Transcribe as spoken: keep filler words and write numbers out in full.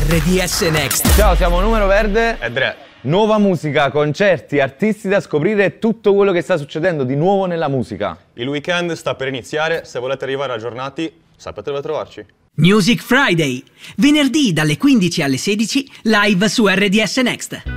R D S Next. Ciao, siamo Numero Verde e Dre. Nuova musica, concerti, artisti da scoprire e tutto quello che sta succedendo di nuovo nella musica. Il weekend sta per iniziare, se volete arrivare aggiornati sapete dove trovarci. Music Friday, venerdì dalle quindici alle sedici, live su R D S Next.